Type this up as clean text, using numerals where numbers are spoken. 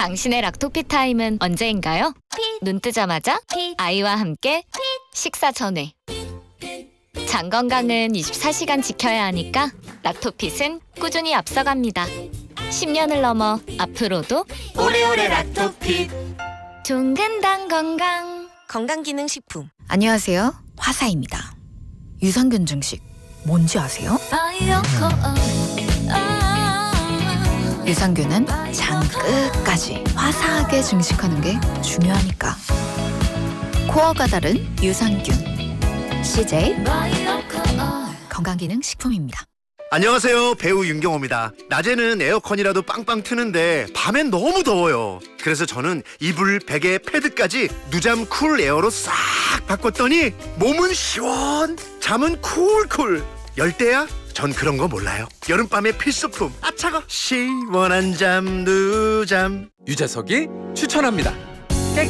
당신의 락토피 타임은 언제인가요? 눈 뜨자마자 아이와 함께 식사 전에. 장 건강은 24시간 지켜야 하니까 락토핏은 꾸준히 앞서갑니다. 10년을 넘어 앞으로도 오래오래 락토핏. 종근당 건강. 건강기능식품. 안녕하세요. 화사입니다. 유산균 증식 뭔지 아세요? 유산균은 장 끝까지 화사하게 증식하는 게 중요하니까. 코어가 다른 유산균 CJ 건강기능식품입니다. 안녕하세요. 배우 윤경호입니다. 낮에는 에어컨이라도 빵빵 트는데 밤엔 너무 더워요. 그래서 저는 이불, 베개, 패드까지 누잠 쿨 에어로 싹 바꿨더니 몸은 시원, 잠은 쿨쿨. 열대야? 전 그런 거 몰라요. 여름밤의 필수품. 아 차가. 시원한 잠 누잠. 유재석이 추천합니다.